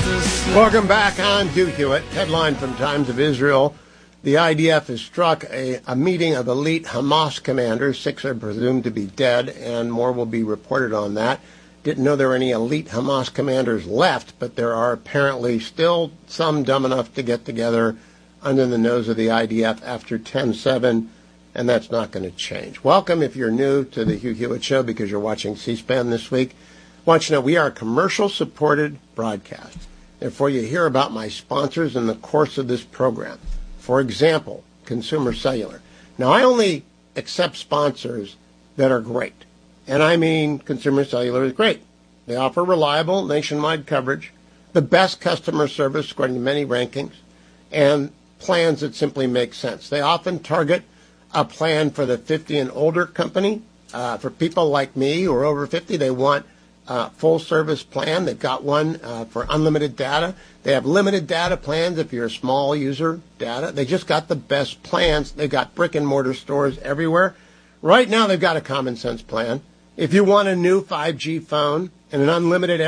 Welcome back on Hugh Hewitt. Headline from Times of Israel. The IDF has struck a meeting of elite Hamas commanders. 6 are presumed to be dead, and more will be reported on that. Didn't know there were any elite Hamas commanders left, but there are apparently still some dumb enough to get together under the nose of the IDF after 10/7, and that's not going to change. Welcome if you're new to the Hugh Hewitt Show because you're watching C-SPAN this week. I want you to know we are a commercial-supported broadcast. Therefore, you hear about my sponsors in the course of this program. For example, Consumer Cellular. Now, I only accept sponsors that are great. And I mean Consumer Cellular is great. They offer reliable nationwide coverage, the best customer service according to many rankings, and plans that simply make sense. They often target a plan for the 50 and older company. For people like me who are over 50, they want full service plan. They've got one for unlimited data. They have limited data plans if you're a small user data. They just got the best plans. They've got brick and mortar stores everywhere. Right now they've got a common sense plan. If you want a new 5G phone and an unlimited